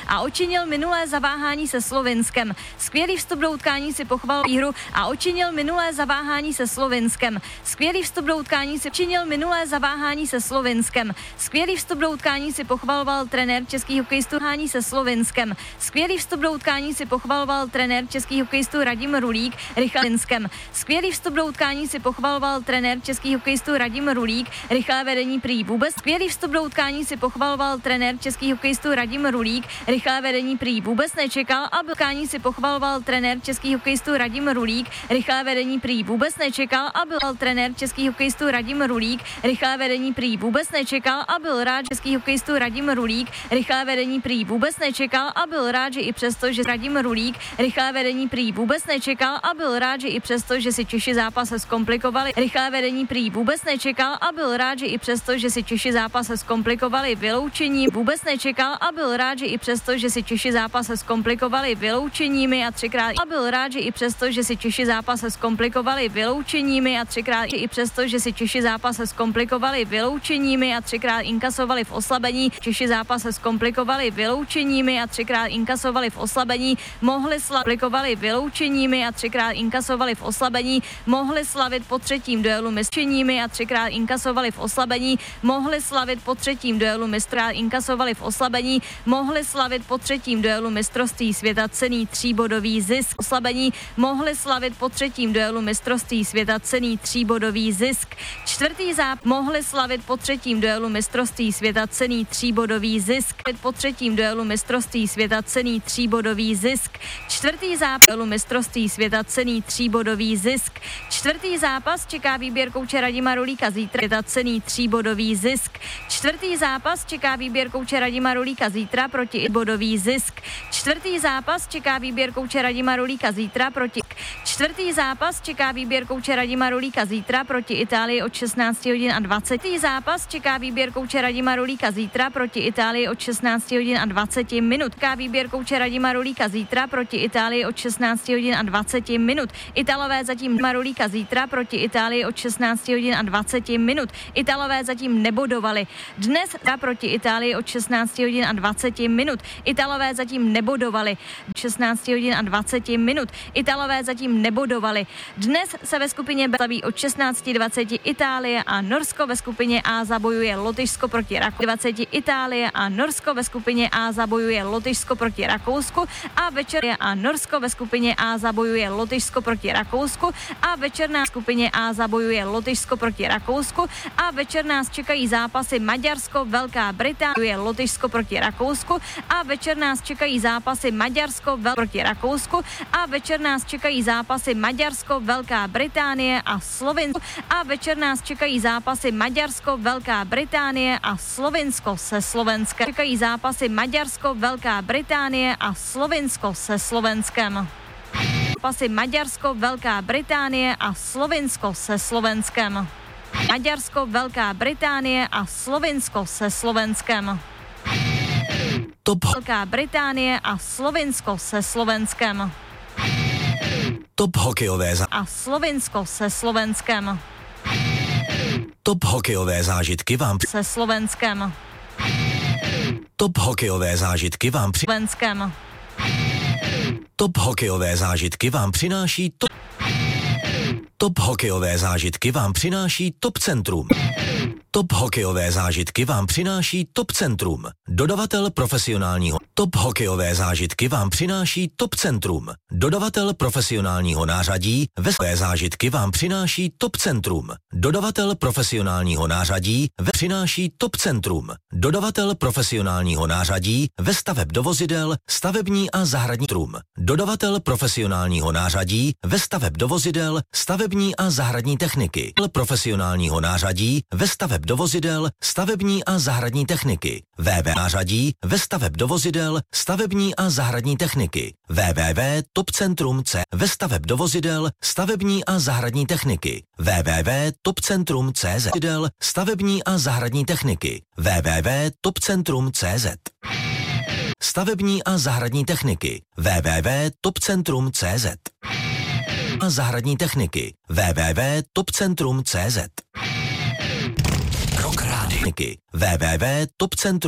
a očinil minulé zaváhání se Slovinskem. Skvělý vstup do utkání si pochval výhru a očinil minulé zaváhání se Slovinskem. Skvělý vstup do utkání si očinil minulé zaváhání se Slovinskem. Skvělý vstup do utkání si pochvaloval trenér českých hokejistů hání se Slovinskem. Skvělý vstup do utkání si pochvaloval trenér českých hokejistů Radim Rulík Rychlenskem. Skvělý vstup do utkání si pochvaloval trenér českých hokejistů Radim Rulík, rychlé vedení prý vůbec. Skvělý vstup do utkání si pochvaloval trenér českých hokejistů Radim Rulík, rychlé vedení prý vůbec nečekal a utkání si pochvaloval trenér českých hokejistů Radim Rulík, rychlé vedení prý vůbec nečekal a byl trenér českých hokejistů Radim Rulík, rychlé vedení prý vůbec nečekal a byl rád českých hokejistů Radim Rulík, rychlé vedení prý vůbec nečekal a byl rád, že i přesto, že Radim Rulík, rychlé vedení prý vůbec nečekal a byl rád, že i přesto, že si Češi zápas zkomplikovali, rychlé vedení prý vůbec nečekal a byl rád, že i přesto, že si Češi zápas zkomplikovali vyloučení, vůbec nečekal a byl rád, že i přesto, že si Češi zápas zkomplikovali vyloučeními a třikrát a byl rád, že i přesto, že si Češi zápas zkomplikovali vyloučeními a třikrát i přesto, že si Češi zápas zkomplikovali vyloučeními a třikrát inkasovali v oslabení, Češi zápas zkomplikovali vyloučeními a třikrát inkasovali v oslabení, mohli skomplikovali vyloučeními a třikrát inkasovali v oslabení, mohli slavit po třetím duelu mistřeními a třikrát inkasovali v oslabení, mohli slavit po třetím duelu mistra inkasovali v oslabení, mohli slavit po třetím duelu mistrovství světa cený 3bodový zisk. Oslabení mohli slavit po třetím duelu mistrovství světa cený 3bodový zisk. Čtvrtý zápas mohli slavit po třetím duelu mistrovství světa cený 3bodový zisk. Po třetím duelu mistrovství světa cený 3bodový zisk. Čtvrtý zápas duelu mistrovství světa cený 3bodový zisk. Čtvrtý zápas čeká výběr kouče Radima Rulíka zítra cený 3bodový zisk. Čtvrtý zápas čeká výběr kouče Radima Rulíka zítra proti bodový zisk. Čtvrtý zápas čeká výběr kouče Radima Rulíka zítra proti Čtvrtý zápas čeká výběr kouče Radima Rulíka zítra proti Itálii od 16 hodin a 20. Zápas čeká výběr kouče Radima Rulíka zítra proti Itálii od 16 hodin a 20 minut. Čeká výběr kouče Radima Rulíka zítra proti Itálii od 16 hodin a 20 minut. Italové zatím Rulíka zítra proti Itálii od 16 hodin a 20 minut. Italové zatím nebodovali. Dnes proti Itálii od 16 hodin a 20 minut. Italové zatím nebodovali. 16 hodin a 20 minut. Italové zatím nebodovali. Dnes se ve skupině B slaví od 16:20 Itálie a Norsko, ve skupině A zabojuje Lotyšsko proti Rakousku. 20 Itálie a Norsko, ve skupině A zabojuje Lotyšsko proti Rakousku a večer a Norsko, ve skupině A zabojuje Lotyšsko proti Rakousku a večer na skupině A zabojuje Lotyšsko proti Rakousku a večer nás čekají zápasy Maďarsko, Velká Británie, Lotyšsko proti Rakousku a večer nás čekají zápasy Maďarsko, proti Rakousku a večer nás čekají zápasy Maďarsko, Velká Británie a Slovinsko a večer nás čekají zápasy Maďarsko, Velká Británie a Slovinsko se Slovenskem. Čekají zápasy Maďarsko, Velká Británie a Slovinsko se Slovenskem. Zápasy Maďarsko, Velká Británie a Slovinsko se Slovenskem. Maďarsko, Velká Británie a Slovinsko se Slovenskem. Top Velká Británie a Slovinsko se Slovenskem. Top hokejové a Slovinsko se Slovenskem. Top hokejové zážitky vám se Slovenskem. Top hokejové zážitky vám Slovenskem. Top hokejové zážitky vám přináší Top hokejové zážitky vám přináší Top Centrum. Top hokejové zážitky vám přináší Top Centrum. Dodavatel profesionálního. Top hokejové zážitky vám přináší Top Centrum. Dodavatel profesionálního nářadí. Ve své zážitky vám přináší Top Centrum. Dodavatel profesionálního nářadí. Přináší Top Centrum. Dodavatel profesionálního nářadí ve staveb do vozidel, stavební a zahradní trum. Dodavatel profesionálního nářadí ve staveb do vozidel, stavební a zahradní techniky. Profesionálního nářadí ve staveb do vozidel, stavební a zahradní techniky. Nářadí ve staveb do vozidel, stavební a zahradní techniky. www.topcentrum.cz ve staveb do vozidel, stavební a zahradní techniky. www.topcentrum.cz stavební a zahradní techniky. www.topcentrum.cz stavební a zahradní techniky. www.topcentrum.cz a zahradní techniky. www.topcentrum.cz www.topcentrum